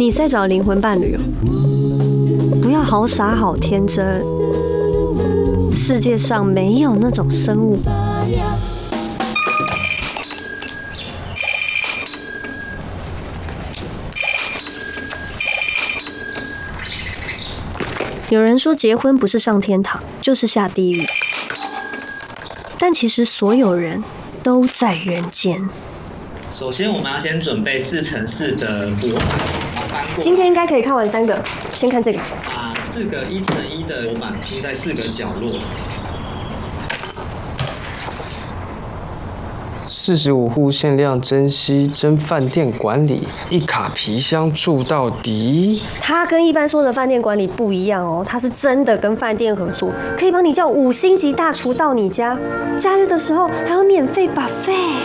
你在找灵魂伴侣哦？不要好傻好天真，世界上没有那种生物。有人说结婚不是上天堂，就是下地狱，但其实所有人都在人间。 首先，我们要先准备4×4的罗板，翻过。 今天应该可以看完3个，先看这个。 把4个1×1的罗板拼在4个角落。 45户限量珍稀真饭店管理，1卡皮箱住到底。 它跟一般说的饭店管理不一样哦，它是真的跟饭店合作，可以帮你叫5星级大厨到你家，假日的时候还有免费 buffet。